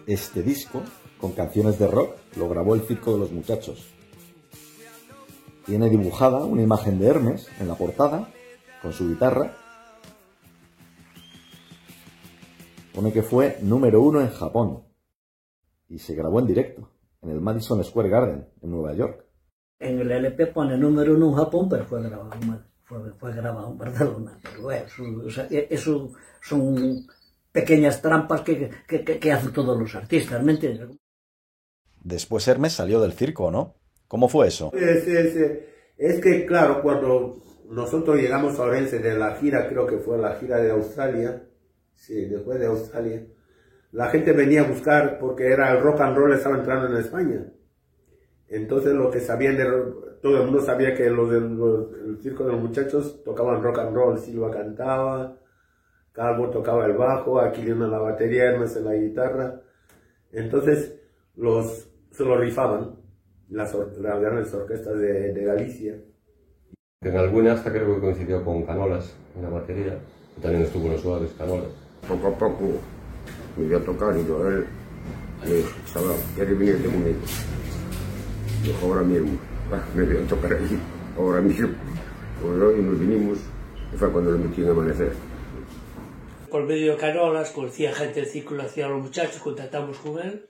Este disco, con canciones de rock, lo grabó el Circo de los Muchachos. Tiene dibujada una imagen de Hermes en la portada, con su guitarra. Pone que fue número 1 en Japón y se grabó en directo, en el Madison Square Garden, en Nueva York. En el LP pone número 1 en Japón, pero fue grabado en Barcelona. Pero eso son pequeñas trampas que hacen todos los artistas, ¿me entiendes? Después Hermes salió del circo, ¿no? ¿Cómo fue eso? Es que, claro, cuando nosotros llegamos a Orense de la gira, creo que fue la gira de Australia, sí, después de Australia, la gente venía a buscar porque era el rock and roll estaba entrando en España. Entonces lo que sabían todo el mundo sabía que el Circo de los Muchachos tocaban rock and roll. Silva cantaba, Calvo tocaba el bajo, Aquilino la batería, Hermes en la guitarra. Entonces se lo rifaban las grandes orquestas de Galicia. En alguna hasta creo que coincidió con Canolas en la batería, y también estuvo en los Suaves Canolas. Poco a poco me iba a tocar y yo él me dijo, chaval, ¿quieres venirte conmigo? Yo ahora mismo, me voy a tocar aquí, ahora mismo. Pues hoy nos vinimos y fue cuando lo metí en Amanecer. Por medio de Canolas, conocía gente del Círculo de los Muchachos, contactamos con él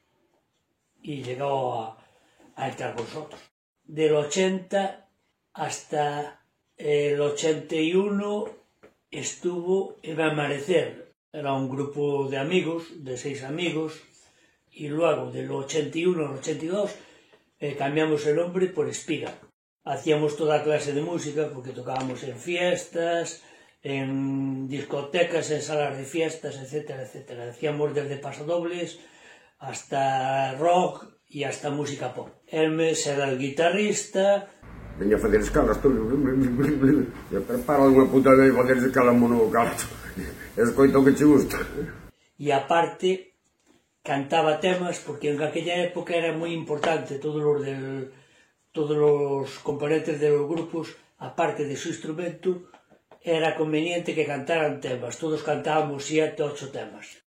y llegó a entrar con nosotros. Del 80 hasta el 81 estuvo en Amanecer. Era un grupo de amigos, de 6 amigos, y luego del 81 al 82 cambiamos el nombre por Espiga. Hacíamos toda clase de música porque tocábamos en fiestas, en discotecas, en salas de fiestas, etcétera, etcétera. Hacíamos desde pasodobles hasta rock y hasta música pop. Hermes era el guitarrista. Venía a fazer escalas todo. E prepara unha puta vez fazer escalas monocato. Escoito que che gusta. Y aparte cantaba temas porque en aquella época era muy importante todos los componentes de los grupos, aparte de su instrumento, era conveniente que cantaran temas. Todos cantábamos 7, 8 temas.